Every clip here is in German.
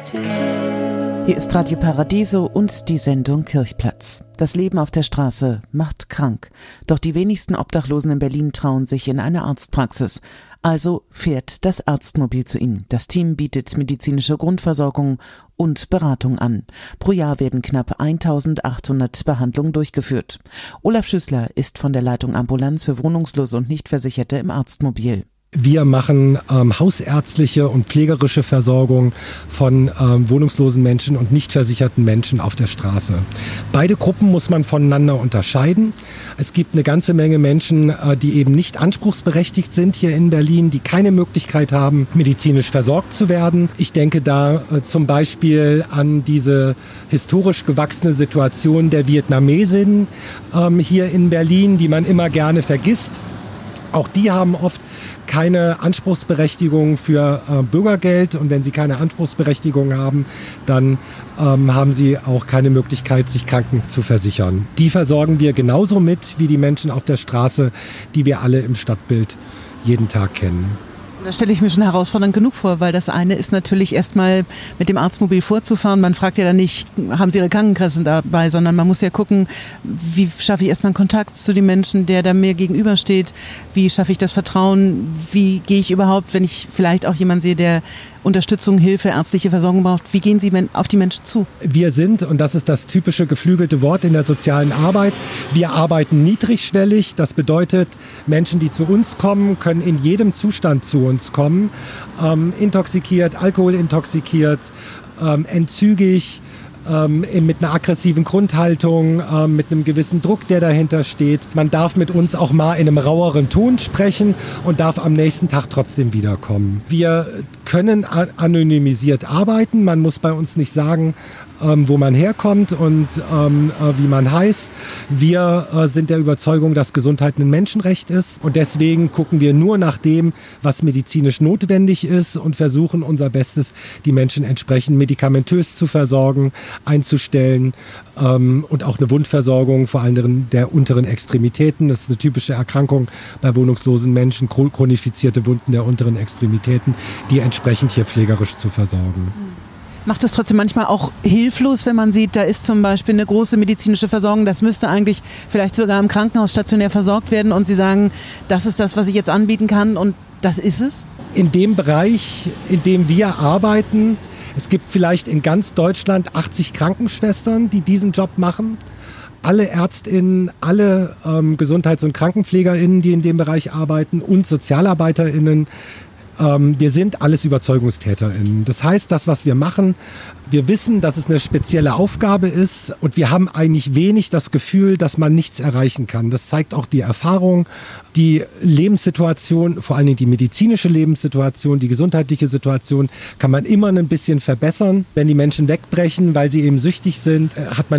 Hier ist Radio Paradiso und die Sendung Kirchplatz. Das Leben auf der Straße macht krank. Doch die wenigsten Obdachlosen in Berlin trauen sich in eine Arztpraxis. Also fährt das Arztmobil zu ihnen. Das Team bietet medizinische Grundversorgung und Beratung an. Pro Jahr werden knapp 1800 Behandlungen durchgeführt. Olaf Schüssler ist von der Leitung Ambulanz für Wohnungslose und Nichtversicherte im Arztmobil. Wir machen hausärztliche und pflegerische Versorgung von wohnungslosen Menschen und nicht versicherten Menschen auf der Straße. Beide Gruppen muss man voneinander unterscheiden. Es gibt eine ganze Menge Menschen, die eben nicht anspruchsberechtigt sind hier in Berlin, die keine Möglichkeit haben, medizinisch versorgt zu werden. Ich denke da zum Beispiel an diese historisch gewachsene Situation der Vietnamesinnen hier in Berlin, die man immer gerne vergisst. Auch die haben oft keine Anspruchsberechtigung für Bürgergeld, und wenn sie keine Anspruchsberechtigung haben, dann haben sie auch keine Möglichkeit, sich Kranken zu versichern. Die versorgen wir genauso mit wie die Menschen auf der Straße, die wir alle im Stadtbild jeden Tag kennen. Das stelle ich mir schon herausfordernd genug vor, weil das eine ist natürlich erstmal mit dem Arztmobil vorzufahren. Man fragt ja dann nicht, haben Sie Ihre Krankenkasse dabei, sondern man muss ja gucken, wie schaffe ich erstmal einen Kontakt zu dem Menschen, der da mir gegenübersteht? Wie schaffe ich das Vertrauen? Wie gehe ich überhaupt, wenn ich vielleicht auch jemanden sehe, der Unterstützung, Hilfe, ärztliche Versorgung braucht? Wie gehen Sie auf die Menschen zu? Wir sind, und das ist das typische geflügelte Wort in der sozialen Arbeit, wir arbeiten niedrigschwellig. Das bedeutet, Menschen, die zu uns kommen, können in jedem Zustand zu uns kommen. Intoxikiert, alkoholintoxikiert, entzügig, mit einer aggressiven Grundhaltung, mit einem gewissen Druck, der dahinter steht. Man darf mit uns auch mal in einem raueren Ton sprechen und darf am nächsten Tag trotzdem wiederkommen. Wir können anonymisiert arbeiten. Man muss bei uns nicht sagen, wo man herkommt und wie man heißt. Wir sind der Überzeugung, dass Gesundheit ein Menschenrecht ist, und deswegen gucken wir nur nach dem, was medizinisch notwendig ist, und versuchen unser Bestes, die Menschen entsprechend medikamentös zu versorgen, einzustellen, und auch eine Wundversorgung, vor allem der unteren Extremitäten. Das ist eine typische Erkrankung bei wohnungslosen Menschen, chronifizierte Wunden der unteren Extremitäten, die entsprechend hier pflegerisch zu versorgen. Macht es trotzdem manchmal auch hilflos, wenn man sieht, da ist zum Beispiel eine große medizinische Versorgung, das müsste eigentlich vielleicht sogar im Krankenhaus stationär versorgt werden, und Sie sagen, das ist das, was ich jetzt anbieten kann, und das ist es? In dem Bereich, in dem wir arbeiten, es gibt vielleicht in ganz Deutschland 80 Krankenschwestern, die diesen Job machen. Alle ÄrztInnen, alle Gesundheits- und KrankenpflegerInnen, die in dem Bereich arbeiten, und SozialarbeiterInnen. Wir sind alles UberzeugungstäterInnen. Das heißt, das, was wir machen, wir wissen, dass es eine spezielle Aufgabe ist, und wir haben eigentlich wenig das Gefühl, dass man nichts erreichen kann. Das zeigt auch die Erfahrung. Die Lebenssituation, vor allem die medizinische Lebenssituation, die gesundheitliche Situation, kann man immer ein bisschen verbessern. Wenn die Menschen wegbrechen, weil sie eben süchtig sind,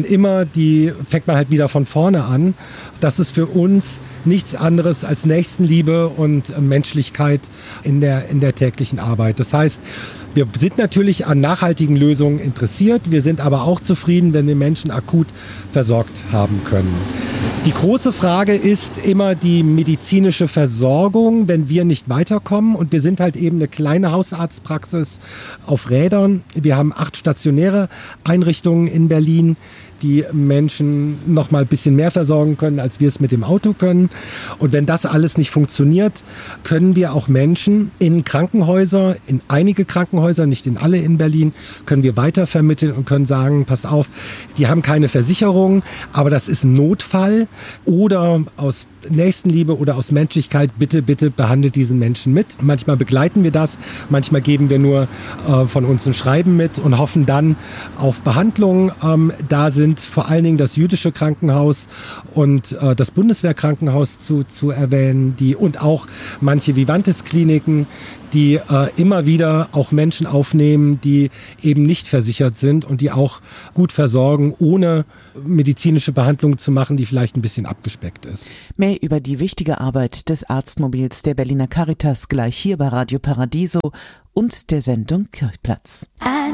fängt man halt wieder von vorne an. Das ist für uns nichts anderes als Nächstenliebe und Menschlichkeit in der täglichen Arbeit. Das heißt, wir sind natürlich an nachhaltigen Lösungen interessiert. Wir sind aber auch zufrieden, wenn wir Menschen akut versorgt haben können. Die große Frage ist immer die medizinische Versorgung, wenn wir nicht weiterkommen. Und wir sind halt eben eine kleine Hausarztpraxis auf Rädern. Wir haben 8 stationäre Einrichtungen in Berlin, die Menschen noch mal ein bisschen mehr versorgen können, als wir es mit dem Auto können. Und wenn das alles nicht funktioniert, können wir auch Menschen in Krankenhäuser, in einige Krankenhäuser, nicht in alle in Berlin, können wir weitervermitteln und können sagen, passt auf, die haben keine Versicherung, aber das ist ein Notfall, oder aus Nächstenliebe oder aus Menschlichkeit, bitte behandelt diesen Menschen mit. Manchmal begleiten wir das, manchmal geben wir nur von uns ein Schreiben mit und hoffen dann auf Behandlung. Da sind vor allen Dingen das jüdische Krankenhaus und das Bundeswehrkrankenhaus zu erwähnen, und auch manche Vivantes-Kliniken, die immer wieder auch Menschen aufnehmen, die eben nicht versichert sind und die auch gut versorgen, ohne medizinische Behandlung zu machen, die vielleicht ein bisschen abgespeckt ist. Mehr über die wichtige Arbeit des Arztmobils der Berliner Caritas gleich hier bei Radio Paradiso und der Sendung Kirchplatz.